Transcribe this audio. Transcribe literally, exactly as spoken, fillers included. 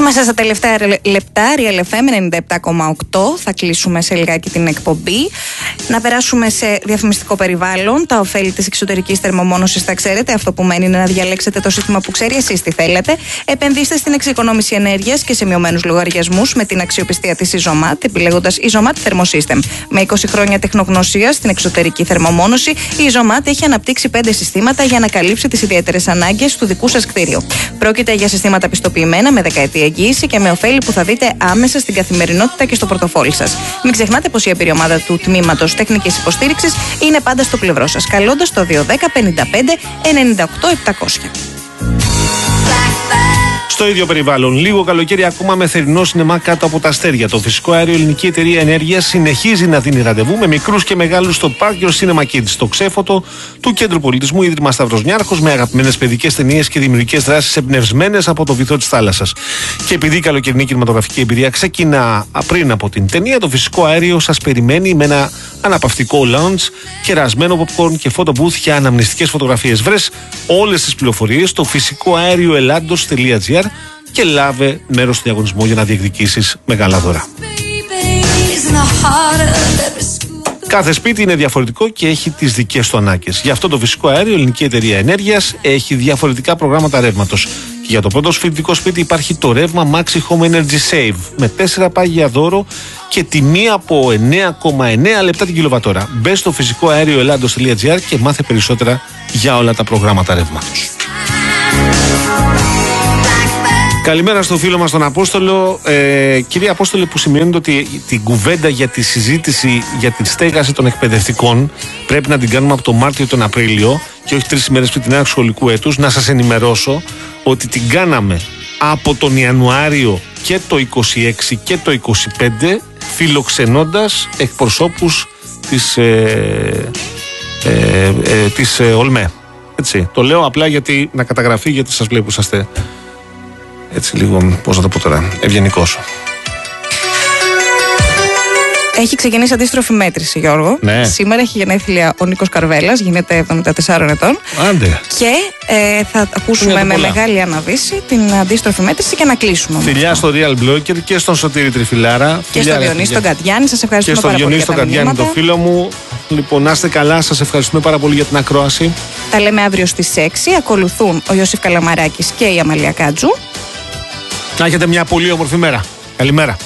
Είμαστε στα τελευταία λεπτά, Real εφ εμ ενενήντα επτά κόμμα οκτώ. Θα κλείσουμε σε λιγάκι την εκπομπή. Να περάσουμε σε διαφημιστικό περιβάλλον. Τα ωφέλη της εξωτερικής θερμομόνωσης θα ξέρετε. Αυτό που μένει είναι να διαλέξετε το σύστημα που ξέρει εσείς τι θέλετε. Επενδύστε στην εξοικονόμηση ενέργειας και σε μειωμένους λογαριασμούς με την αξιοπιστία της Isomat, επιλέγοντας Isomat Thermosystem. Με είκοσι χρόνια τεχνογνωσία στην εξωτερική θερμομόνωση, η Isomat έχει αναπτύξει πέντε συστήματα για να καλύψει τις ιδιαίτερες ανάγκες του δικού σας κτίριου. Πρόκειται για συστήματα πιστοποιημένα με δεκαετή εγγύηση και με ωφέλη που θα δείτε άμεσα στην καθημερινότητα και στο πορτοφόλι σας. Μην ξεχνάτε πως η εμπειρία ομάδα του τμήματος τεχνικής υποστήριξης είναι πάντα στο πλευρό σας, καλώντας το δύο ένα μηδέν πέντε πέντε εννιά οκτώ επτακόσια. Στο ίδιο περιβάλλον, λίγο καλοκαίρι ακόμα με θερινό σινεμά κάτω από τα αστέρια. Το φυσικό αέριο Ελληνική Εταιρεία Ενέργειας συνεχίζει να δίνει ραντεβού με μικρούς και μεγάλους στο Park Your Cinema Kids, στο ξέφωτο του Κέντρου Πολιτισμού Ίδρυμα Σταύρος Νιάρχος, με αγαπημένες παιδικές ταινίες και δημιουργικές δράσεις εμπνευσμένες από το βυθό της θάλασσας. Και επειδή η καλοκαιρινή κινηματογραφική εμπειρία ξεκινά πριν από την ταινία, το φυσικό αέριο σας περιμένει με ένα αναπαυτικό lounge, κερασμένο popcorn και photo booth για αναμνηστικές φωτογραφίες. Βρες όλες τις πληροφορίες στο φυσικό αέριο ελλάντος τελεία τζι άρ και λάβε μέρος στο διαγωνισμό για να διεκδικήσεις μεγάλα δώρα. Κάθε σπίτι είναι διαφορετικό και έχει τις δικές του ανάγκες. Γι' αυτό το φυσικό αέριο η Ελληνική Εταιρεία Ενέργειας έχει διαφορετικά προγράμματα ρεύματος. Και για το πρώτο φοιτητικό σπίτι υπάρχει το ρεύμα Maxi Home Energy Save με τέσσερα πάγια δώρο και τιμή από εννέα κόμμα εννέα λεπτά την κιλοβατόρα. Μπες στο φυσικό αέριο ελλάντος τελεία τζι άρ και μάθε περισσότερα για όλα τα προγράμματα ρεύματος. Καλημέρα στο φίλο μας τον Απόστολο. Ε, κύριε Απόστολε, που σημειώνεται ότι την κουβέντα για τη συζήτηση για τη στέγαση των εκπαιδευτικών πρέπει να την κάνουμε από τον Μάρτιο τον Απρίλιο και όχι τρεις ημέρες πριν την έναρξη σχολικού έτους. Να σας ενημερώσω ότι την κάναμε από τον Ιανουάριο και το είκοσι έξι και το είκοσι πέντε, φιλοξενώντας εκπροσώπους της, ε, ε, ε, της ε, ΟΛΜΕ. Έτσι, το λέω απλά γιατί να καταγραφεί, γιατί σας βλέπω είσαστε έτσι λίγο, πώς να το πω τώρα, ευγενικός. Έχει ξεκινήσει αντίστροφη μέτρηση, Γιώργο. Ναι. Σήμερα έχει γενέθλια ο Νίκος Καρβέλας, γίνεται εβδομήντα τεσσάρων ετών. Άντε. Και ε, θα ακούσουμε με μεγάλη αναβίση την αντίστροφη μέτρηση και να κλείσουμε. Φιλιά στο Real Blocker και στον Σωτήρη Τριφυλάρα. Και στο Διονύση τον Κατιάννη. Σας ευχαριστούμε πάρα πολύ. Και στο Διονύση τον Κατιάννη, το φίλο μου. Λοιπόν, να είστε καλά. Σας ευχαριστούμε πάρα πολύ για την ακρόαση. Τα λέμε αύριο στις έξι. Ακολουθούν ο Ιωσήφ Καλαμαράκης και η Αμαλία Κάτζου. Να έχετε μια πολύ όμορφη μέρα. Καλημέρα.